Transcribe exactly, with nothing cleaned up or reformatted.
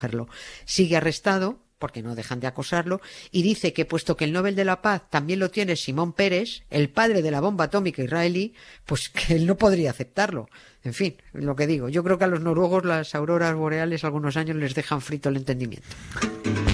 Sigue arrestado porque no dejan de acosarlo, y dice que puesto que el Nobel de la Paz también lo tiene Shimon Peres, el padre de la bomba atómica israelí, pues que él no podría aceptarlo. En fin, lo que digo, yo creo que a los noruegos las auroras boreales algunos años les dejan frito el entendimiento.